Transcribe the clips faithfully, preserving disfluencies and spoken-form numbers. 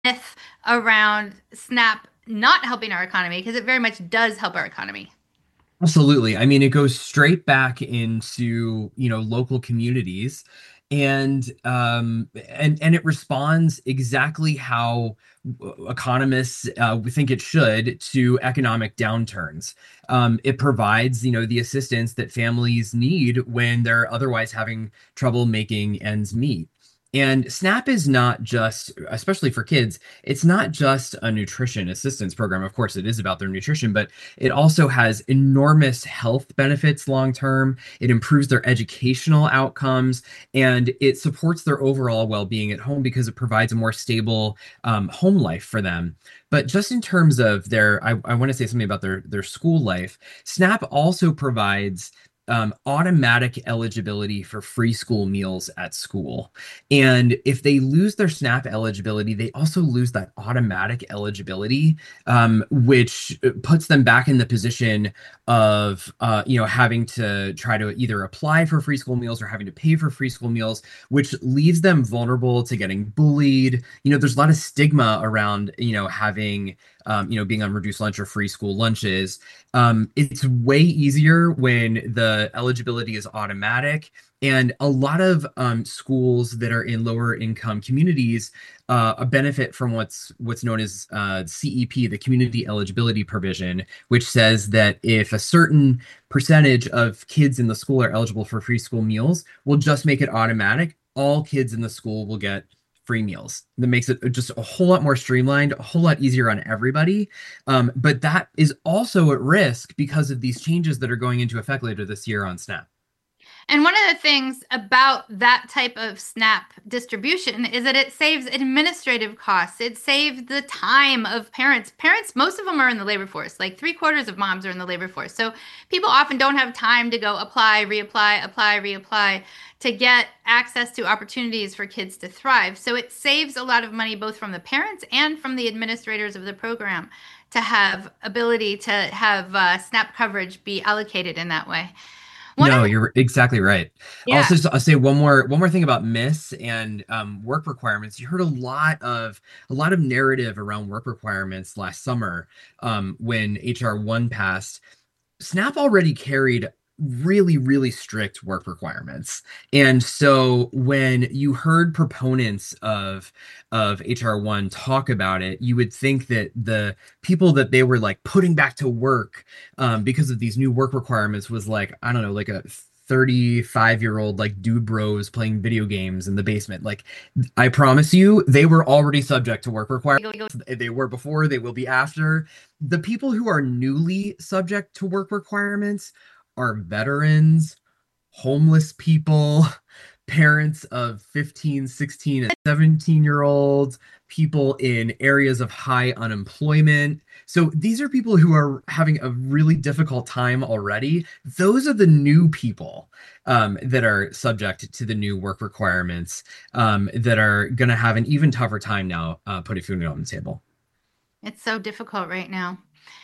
myth around SNAP not helping our economy because it very much does help our economy. Absolutely. I mean, it goes straight back into, you know, local communities and um and and it responds exactly how economists uh, think it should to economic downturns. Um, it provides, you know, the assistance that families need when they're otherwise having trouble making ends meet. And SNAP is not just, especially for kids, it's not just a nutrition assistance program. Of course, it is about their nutrition, but it also has enormous health benefits long term. It improves their educational outcomes and it supports their overall well being at home because it provides a more stable um, home life for them. But just in terms of their, I, I want to say something about their, their school life. SNAP also provides um, automatic eligibility for free school meals at school. And if they lose their SNAP eligibility, they also lose that automatic eligibility, um, which puts them back in the position of, uh, you know, having to try to either apply for free school meals or having to pay for free school meals, which leaves them vulnerable to getting bullied. You know, there's a lot of stigma around, you know, having, um, you know, being on reduced lunch or free school lunches. Um, it's way easier when the eligibility is automatic. And a lot of um, schools that are in lower income communities uh, benefit from what's what's known as uh, C E P, the Community Eligibility Provision, which says that if a certain percentage of kids in the school are eligible for free school meals, we'll just make it automatic. All kids in the school will get free meals. That makes it just a whole lot more streamlined, a whole lot easier on everybody. Um, but that is also at risk because of these changes that are going into effect later this year on SNAP. And one of the things about that type of SNAP distribution is that it saves administrative costs. It saves the time of parents. Parents, most of them are in the labor force. Like three quarters of moms are in the labor force. So people often don't have time to go apply, reapply, apply, reapply to get access to opportunities for kids to thrive. So it saves a lot of money both from the parents and from the administrators of the program to have ability to have uh, SNAP coverage be allocated in that way. One of No, the, you're exactly right. yeah. Also, I'll say one more one more thing about miss and um, work requirements. You heard a lot of a lot of narrative around work requirements last summer um, when H R one passed. SNAP already carried really, really strict work requirements. And so when you heard proponents of of H R one talk about it, you would think that the people that they were like putting back to work um, because of these new work requirements was like, I don't know, like a thirty-five year old like dude bros playing video games in the basement. Like, I promise you, they were already subject to work requirements. They were before, they will be after. The people who are newly subject to work requirements are veterans, homeless people, parents of fifteen, sixteen, and seventeen year olds, people in areas of high unemployment. So these are people who are having a really difficult time already. Those are the new people um, that are subject to the new work requirements um, that are going to have an even tougher time now uh, putting food on the table. It's so difficult right now.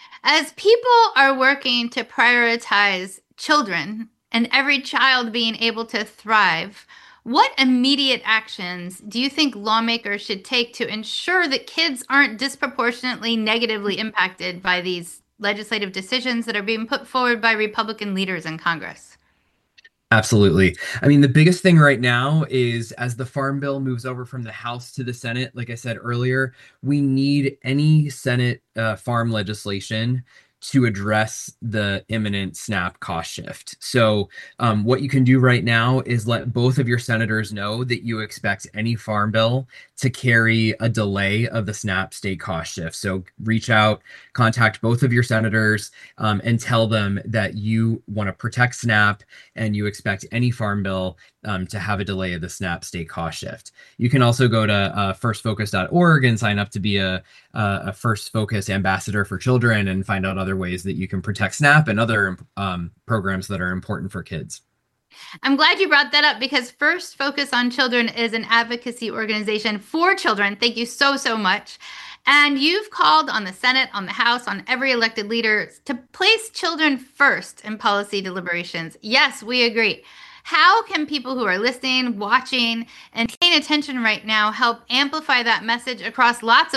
As people are working to prioritize children and every child being able to thrive, what immediate actions do you think lawmakers should take to ensure that kids aren't disproportionately negatively impacted by these legislative decisions that are being put forward by Republican leaders in Congress? Absolutely. I mean, the biggest thing right now is as the Farm Bill moves over from the House to the Senate, like I said earlier, we need any Senate uh, farm legislation to address the imminent SNAP cost shift. So, um, what you can do right now is let both of your senators know that you expect any farm bill to carry a delay of the SNAP state cost shift. So, reach out, contact both of your senators, um, and tell them that you want to protect SNAP and you expect any farm bill um, to have a delay of the SNAP state cost shift. You can also go to uh, first focus dot org and sign up to be a, a, a First Focus ambassador for children and find out other ways that you can protect SNAP and other um, programs that are important for kids. I'm glad you brought that up because First Focus on Children is an advocacy organization for children. Thank you so, so much. And you've called on the Senate, on the House, on every elected leader to place children first in policy deliberations. Yes, we agree. How can people who are listening, watching, and paying attention right now help amplify that message across lots of